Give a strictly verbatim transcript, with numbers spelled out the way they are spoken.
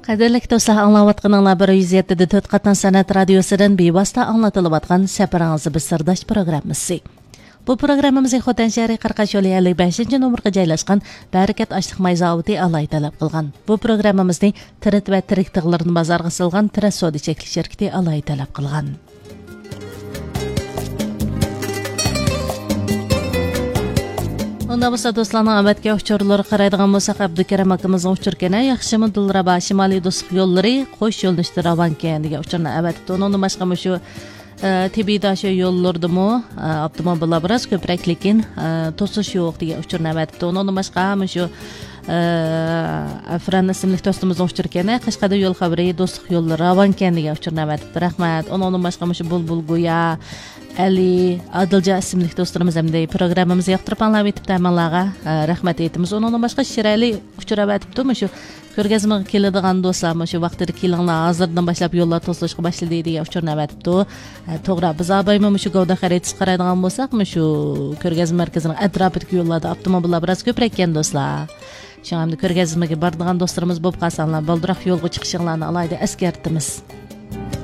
Qadirlik dostlar, anlayotganlar bir yuz yetti nokta to'rt Qatan San'at Radiosu'dan bevosita anglatılayotgan Safarangizni bir sirdosh programmasi. Bu programmamizning Xotan shahri Qarqash yo'li ellik beshinchi nomerga joylashgan Barakat ashliq may zavodi alay talab qilgan. Bu programmamizni tirit va tirik tig'larni bozorga silgan Tirat Soda cheklik shirkati alay talab qilgan. Onda bu dostlarning avatga uchurlari qaraydigan bo'lsak, Abdukaram akamizning uchurkani yaxshimi Dilraba Shimoliy do'stlik yo'llari qo'sh yo'lnishda ravankan degan uchurni avatdi. Uni boshqa shu tabiiy dasho yo'llardimi avtomobillar biroz ko'proq, lekin to'sish yo'q degan uchurni avatdi. Uni boshqa shu Afran ismli do'stimizning uchurkani Qashqada yo'l xabari do'stlik yo'llari ravankan degan uchurni avatdi. Rahmat. Uni boshqa shu bulbul go'ya Ali Adilja ismli do'stlarimiz hamda programmamizni yoqtirib anglab etibdi. Hammalarga rahmat aytamiz. Undan boshqa Shirali uchrab atibdi. Shu ko'rgazmaga keladigan do'stlar shu vaqtida kelinglar, hozirdan boshlab yo'llar to'silishga boshladi degan uchurni atibdi. To'g'ri, biz abaymi shu Govda xaritas qaraydigan bo'lsak, shu ko'rgazma markazining atrofidagi yo'llarda avtomobillar biroz ko'proq ekan do'stlar. Shu hamda ko'rgazmaga boradigan do'stlarimiz bo'lib qolsanglar, baldiroq yo'lga chiqishinglarni alayda eskartimiz.